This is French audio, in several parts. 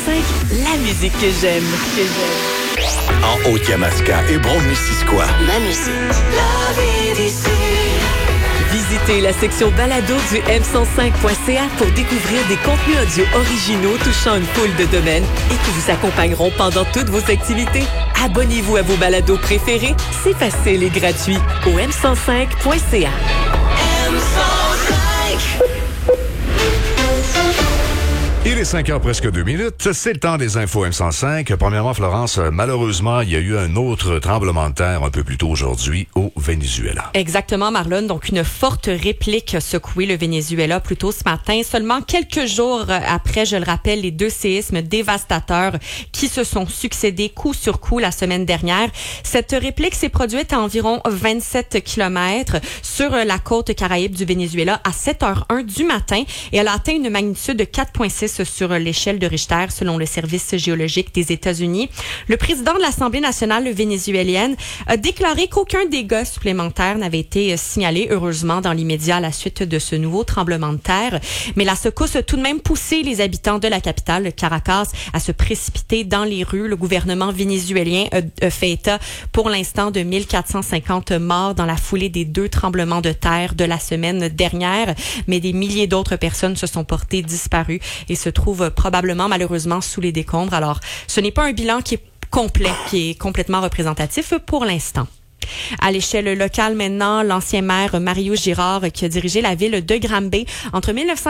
la musique que j'aime. En Haute-Yamaska et Brome-Missisquoi. Ma musique. La vie d'ici. Visitez la section balado du m105.ca pour découvrir des contenus audio originaux touchant une foule de domaines et qui vous accompagneront pendant toutes vos activités. Abonnez-vous à vos balados préférés, c'est facile et gratuit au m105.ca. Il est 5h presque 2 minutes. C'est le temps des infos M105. Premièrement, Florence, malheureusement, il y a eu un autre tremblement de terre un peu plus tôt aujourd'hui au Venezuela. Exactement, Marlon. Donc, une forte réplique a secoué le Venezuela plus tôt ce matin. Seulement quelques jours après, je le rappelle, les 2 séismes dévastateurs qui se sont succédés coup sur coup la semaine dernière. Cette réplique s'est produite à environ 27 km sur la côte caraïbe du Venezuela à 7h01 du matin et elle a atteint une magnitude de 4,6 sur l'échelle de Richter, selon le service géologique des États-Unis. Le président de l'Assemblée nationale vénézuélienne a déclaré qu'aucun dégât supplémentaire n'avait été signalé, heureusement, dans l'immédiat à la suite de ce nouveau tremblement de terre. Mais la secousse a tout de même poussé les habitants de la capitale, Caracas, à se précipiter dans les rues. Le gouvernement vénézuélien a fait état, pour l'instant, de 1450 morts dans la foulée des 2 tremblements de terre de la semaine dernière. Mais des milliers d'autres personnes se sont portées disparues et se trouvent probablement, malheureusement, sous les décombres. Alors, ce n'est pas un bilan qui est complet, qui est complètement représentatif pour l'instant. À l'échelle locale maintenant, l'ancien maire Mario Girard, qui a dirigé la ville de Granby entre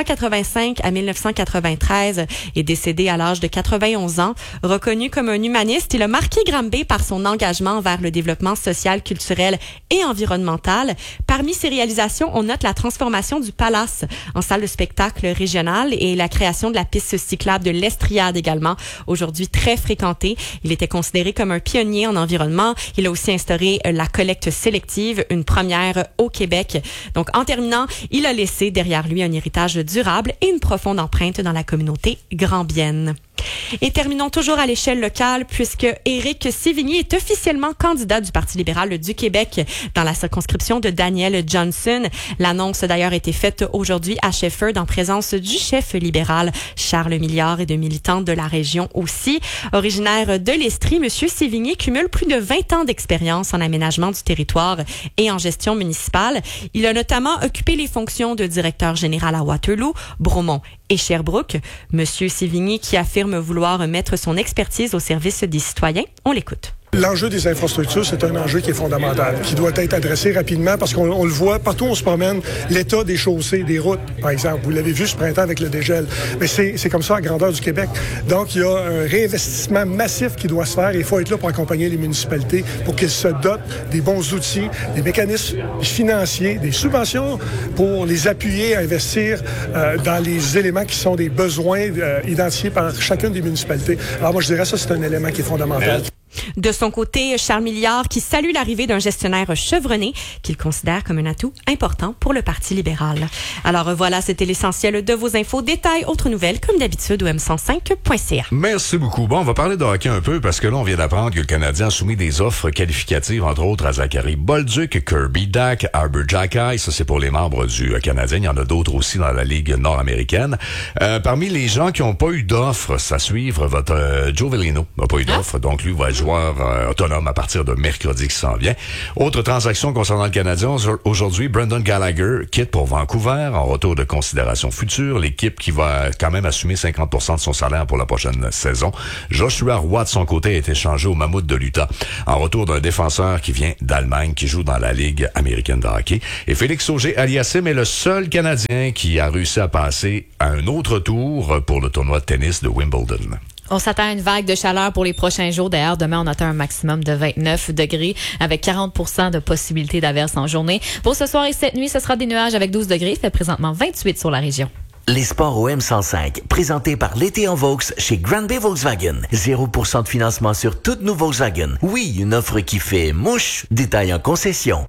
1985 à 1993, est décédé à l'âge de 91 ans. Reconnu comme un humaniste, il a marqué Granby par son engagement vers le développement social, culturel et environnemental. Parmi ses réalisations, on note la transformation du Palace en salle de spectacle régionale et la création de la piste cyclable de l'Estriade également, aujourd'hui très fréquentée. Il était considéré comme un pionnier en environnement. Il a aussi instauré la collecte sélective, une première au Québec. Donc, en terminant, il a laissé derrière lui un héritage durable et une profonde empreinte dans la communauté grambienne. Et terminons toujours à l'échelle locale puisque Éric Sévigny est officiellement candidat du Parti libéral du Québec dans la circonscription de Daniel Johnson. L'annonce a d'ailleurs été faite aujourd'hui à Shefford en présence du chef libéral Charles Milliard et de militants de la région aussi. Originaire de l'Estrie, M. Sévigny cumule plus de 20 ans d'expérience en aménagement du territoire et en gestion municipale. Il a notamment occupé les fonctions de directeur général à Waterloo, Bromont et Sherbrooke. M. Sévigny qui affirme vouloir mettre son expertise au service des citoyens. On l'écoute. L'enjeu des infrastructures, c'est un enjeu qui est fondamental, qui doit être adressé rapidement parce qu'on le voit partout où on se promène, l'état des chaussées, des routes, par exemple. Vous l'avez vu ce printemps avec le dégel. Mais c'est comme ça à grandeur du Québec. Donc, il y a un réinvestissement massif qui doit se faire et il faut être là pour accompagner les municipalités pour qu'elles se dotent des bons outils, des mécanismes financiers, des subventions pour les appuyer à investir dans les éléments qui sont des besoins identifiés par chacune des municipalités. Alors moi, je dirais ça, c'est un élément qui est fondamental. De son côté, Charles Milliard qui salue l'arrivée d'un gestionnaire chevronné qu'il considère comme un atout important pour le Parti libéral. Alors voilà, c'était l'essentiel de vos infos. Détails, autres nouvelles, comme d'habitude, au m105.ca. Merci beaucoup. Bon, on va parler de hockey un peu parce que là, on vient d'apprendre que le Canadien a soumis des offres qualificatives, entre autres à Zachary Bolduc, Kirby Dack, Arbor Xhekaj. Ça, c'est pour les membres du Canadien. Il y en a d'autres aussi dans la Ligue nord-américaine. Parmi les gens qui n'ont pas eu d'offres à suivre, votre Joe Veleno n'a pas eu d'offre, donc lui va joueur autonome à partir de mercredi qui s'en vient. Autre transaction concernant le Canadien, aujourd'hui, Brendan Gallagher quitte pour Vancouver en retour de considération future. L'équipe qui va quand même assumer 50% de son salaire pour la prochaine saison. Joshua Roy, de son côté, a été échangé au Mammouth de l'Utah en retour d'un défenseur qui vient d'Allemagne, qui joue dans la Ligue américaine de hockey. Et Félix Auger-Aliassime est le seul Canadien qui a réussi à passer à un autre tour pour le tournoi de tennis de Wimbledon. On s'attend à une vague de chaleur pour les prochains jours. D'ailleurs, demain, on atteint un maximum de 29 degrés avec 40% de possibilité d'averse en journée. Pour ce soir et cette nuit, ce sera des nuages avec 12 degrés. Il fait présentement 28 sur la région. Les sports au M105, présentés par l'été en Vaux chez Granby Volkswagen. 0% de financement sur toutes nos Volkswagen. Oui, une offre qui fait mouche. Détail en concession.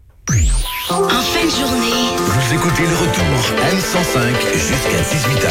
En fin de journée. Vous écoutez le retour M105 jusqu'à 18h.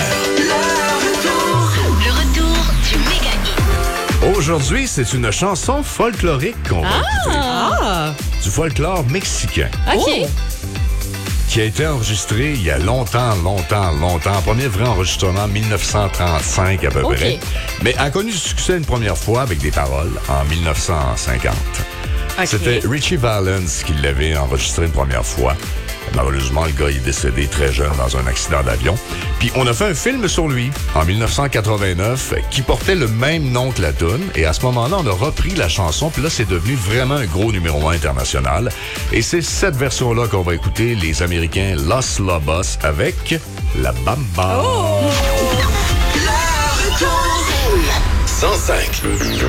Le retour du méga. Aujourd'hui, c'est une chanson folklorique qu'on va écouter. Ah! Du folklore mexicain. OK. Oh! qui a été enregistré il y a longtemps. Premier vrai enregistrement en 1935 à peu près. Mais a connu du succès une première fois avec des paroles en 1950. Okay. C'était Richie Valens qui l'avait enregistré une première fois. Malheureusement, le gars est décédé très jeune dans un accident d'avion. Puis on a fait un film sur lui en 1989 qui portait le même nom que la toune. Et à ce moment-là, on a repris la chanson. Puis là, c'est devenu vraiment un gros numéro 1 international. Et c'est cette version-là qu'on va écouter, les Américains Los Lobos avec La Bamba. Oh! 105.